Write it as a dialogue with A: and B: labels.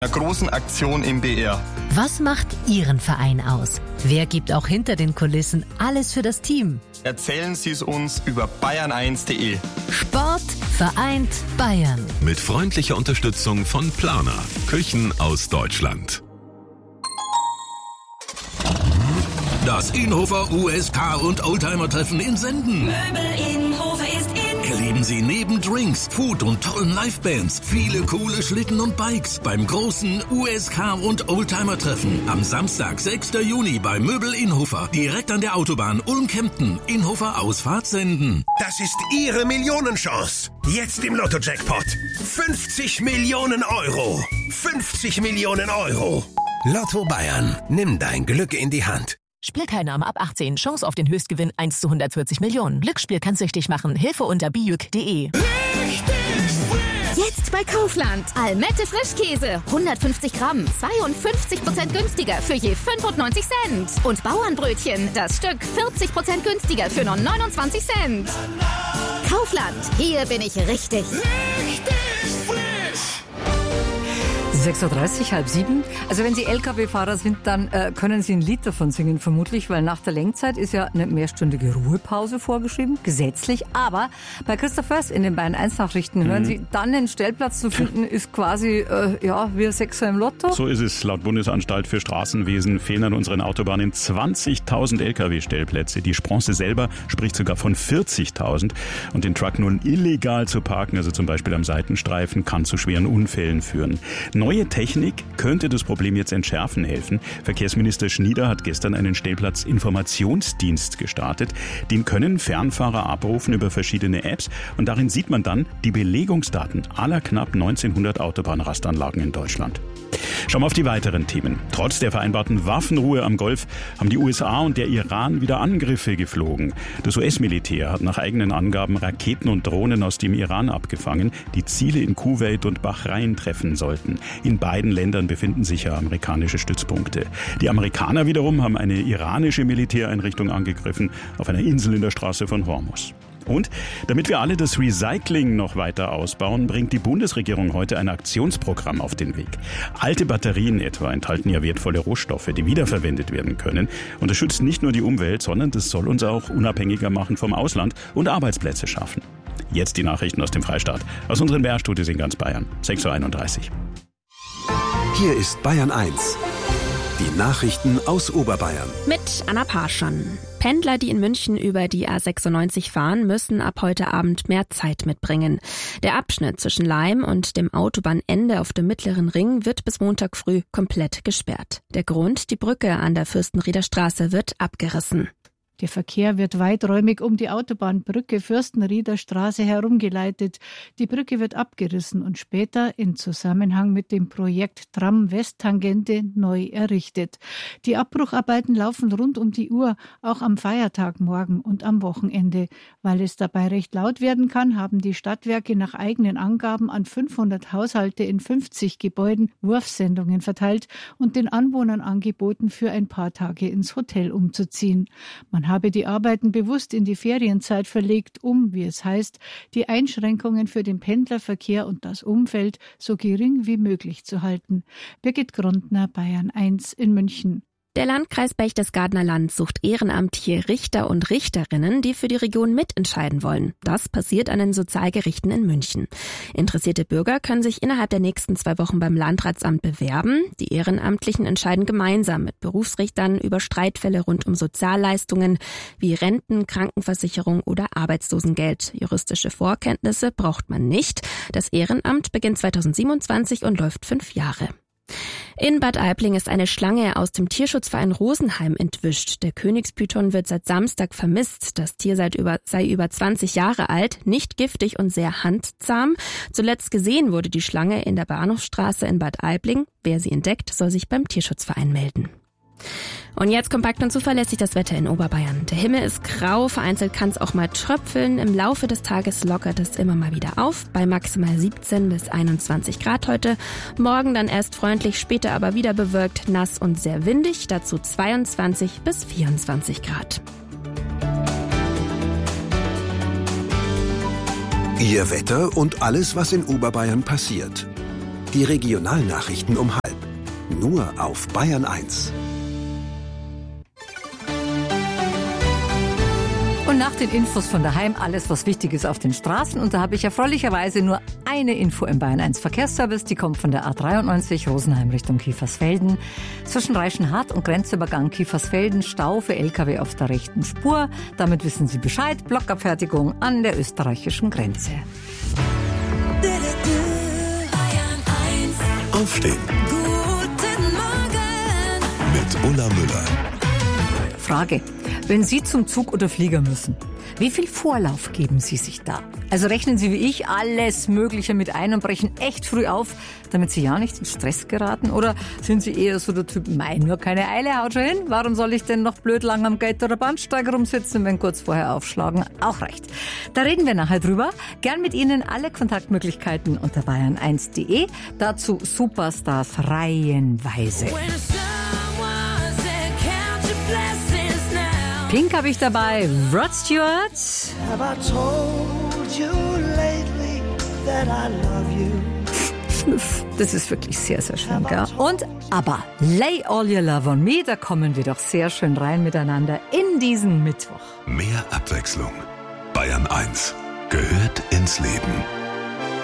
A: einer großen Aktion im BR.
B: Was macht Ihren Verein aus? Wer gibt auch hinter den Kulissen alles für das Team?
A: Erzählen Sie es uns über bayern1.de.
B: Sport vereint Bayern.
C: Mit freundlicher Unterstützung von Planer. Küchen aus Deutschland. Das Inhofer USK und Oldtimer-Treffen in Senden.
D: Möbel Inhofer ist in.
C: Erleben Sie neben Drinks, Food und tollen Livebands viele coole Schlitten und Bikes beim großen USK und Oldtimer-Treffen am Samstag, 6. Juni bei Möbel Inhofer. Direkt an der Autobahn Ulm-Kempten. Inhofer Ausfahrt Senden.
E: Das ist Ihre Millionenchance. Jetzt im Lotto-Jackpot. 50 Millionen Euro. 50 Millionen Euro. Lotto Bayern. Nimm dein Glück in die Hand.
F: Spielteilnahme ab 18. Chance auf den Höchstgewinn 1 zu 140 Millionen. Glücksspiel kann süchtig machen. Hilfe unter bijuk.de.
G: Jetzt bei Kaufland. Almette Frischkäse. 150 Gramm. 52% günstiger für je 95 Cent. Und Bauernbrötchen. Das Stück 40% günstiger für nur 29 Cent. Kaufland. Hier bin ich richtig.
H: 6.30 Uhr, halb 7. Also wenn Sie Lkw-Fahrer sind, dann können Sie ein Lied davon singen, vermutlich, weil nach der Lenkzeit ist ja eine mehrstündige Ruhepause vorgeschrieben, gesetzlich. Aber bei Christoph Först in den Bayern 1 Nachrichten hören Sie, dann den Stellplatz zu finden, ist quasi, wie ein Sechser im Lotto.
I: So ist es. Laut Bundesanstalt für Straßenwesen fehlen an unseren Autobahnen 20.000 Lkw-Stellplätze. Die Sprosse selber spricht sogar von 40.000. Und den Truck nun illegal zu parken, also zum Beispiel am Seitenstreifen, kann zu schweren Unfällen führen. Neue Technik könnte das Problem jetzt entschärfen helfen. Verkehrsminister Schnieder hat gestern einen Stellplatz-Informationsdienst gestartet. Den können Fernfahrer abrufen über verschiedene Apps und darin sieht man dann die Belegungsdaten aller knapp 1900 Autobahnrastanlagen in Deutschland. Schauen wir auf die weiteren Themen. Trotz der vereinbarten Waffenruhe am Golf haben die USA und der Iran wieder Angriffe geflogen. Das US-Militär hat nach eigenen Angaben Raketen und Drohnen aus dem Iran abgefangen, die Ziele in Kuwait und Bahrain treffen sollten. In beiden Ländern befinden sich ja amerikanische Stützpunkte. Die Amerikaner wiederum haben eine iranische Militäreinrichtung angegriffen auf einer Insel in der Straße von Hormuz. Und damit wir alle das Recycling noch weiter ausbauen, bringt die Bundesregierung heute ein Aktionsprogramm auf den Weg. Alte Batterien etwa enthalten ja wertvolle Rohstoffe, die wiederverwendet werden können. Und das schützt nicht nur die Umwelt, sondern das soll uns auch unabhängiger machen vom Ausland und Arbeitsplätze schaffen. Jetzt die Nachrichten aus dem Freistaat, aus unseren BR-Studios in ganz Bayern. 6.31 Uhr.
J: Hier ist Bayern 1. Die Nachrichten aus Oberbayern.
K: Mit Anna Parschan. Pendler, die in München über die A96 fahren, müssen ab heute Abend mehr Zeit mitbringen. Der Abschnitt zwischen Laim und dem Autobahnende auf dem Mittleren Ring wird bis Montag früh komplett gesperrt. Der Grund: die Brücke an der Fürstenrieder Straße wird abgerissen.
L: Der Verkehr wird weiträumig um die Autobahnbrücke Fürstenrieder Straße herumgeleitet. Die Brücke wird abgerissen und später in Zusammenhang mit dem Projekt Tram-West-Tangente neu errichtet. Die Abbrucharbeiten laufen rund um die Uhr, auch am Feiertag morgen und am Wochenende. Weil es dabei recht laut werden kann, haben die Stadtwerke nach eigenen Angaben an 500 Haushalte in 50 Gebäuden Wurfsendungen verteilt und den Anwohnern angeboten, für ein paar Tage ins Hotel umzuziehen. Man habe die Arbeiten bewusst in die Ferienzeit verlegt, um, wie es heißt, die Einschränkungen für den Pendlerverkehr und das Umfeld so gering wie möglich zu halten. Birgit Grundner, Bayern 1 in München.
K: Der Landkreis Berchtesgadener Land sucht ehrenamtliche Richter und Richterinnen, die für die Region mitentscheiden wollen. Das passiert an den Sozialgerichten in München. Interessierte Bürger können sich innerhalb der nächsten 2 Wochen beim Landratsamt bewerben. Die Ehrenamtlichen entscheiden gemeinsam mit Berufsrichtern über Streitfälle rund um Sozialleistungen wie Renten, Krankenversicherung oder Arbeitslosengeld. Juristische Vorkenntnisse braucht man nicht. Das Ehrenamt beginnt 2027 und läuft 5 Jahre. In Bad Aibling ist eine Schlange aus dem Tierschutzverein Rosenheim entwischt. Der Königspython wird seit Samstag vermisst. Das Tier sei über 20 Jahre alt, nicht giftig und sehr handzahm. Zuletzt gesehen wurde die Schlange in der Bahnhofsstraße in Bad Aibling. Wer sie entdeckt, soll sich beim Tierschutzverein melden. Und jetzt kompakt und zuverlässig das Wetter in Oberbayern. Der Himmel ist grau, vereinzelt kann es auch mal tröpfeln. Im Laufe des Tages lockert es immer mal wieder auf, bei maximal 17 bis 21 Grad heute. Morgen dann erst freundlich, später aber wieder bewölkt, nass und sehr windig, dazu 22 bis 24 Grad.
J: Ihr Wetter und alles, was in Oberbayern passiert. Die Regionalnachrichten um 12:30. Nur auf Bayern 1.
H: Und nach den Infos von daheim alles, was wichtig ist auf den Straßen. Und da habe ich erfreulicherweise nur eine Info im Bayern 1 Verkehrsservice. Die kommt von der A93 Rosenheim Richtung Kiefersfelden. Zwischen Reichenhart und Grenzübergang Kiefersfelden Stau für LKW auf der rechten Spur. Damit wissen Sie Bescheid. Blockabfertigung an der österreichischen Grenze.
C: Aufstehen.
D: Guten Morgen.
C: Mit Ulla Müller.
H: Frage. Wenn Sie zum Zug oder Flieger müssen, wie viel Vorlauf geben Sie sich da? Also rechnen Sie wie ich alles Mögliche mit ein und brechen echt früh auf, damit Sie ja nicht in Stress geraten? Oder sind Sie eher so der Typ, nur keine Eile, haut schon hin? Warum soll ich denn noch blöd lang am Gate- oder Bahnsteig rumsitzen, wenn kurz vorher aufschlagen auch reicht? Da reden wir nachher drüber. Gern mit Ihnen, alle Kontaktmöglichkeiten unter bayern1.de. Dazu Superstars reihenweise. Pink habe ich dabei, Rod Stewart. Das ist wirklich sehr, sehr schön, gell? Und aber Lay All Your Love on Me, da kommen wir doch sehr schön rein miteinander in diesen Mittwoch.
C: Mehr Abwechslung. Bayern 1 gehört ins Leben.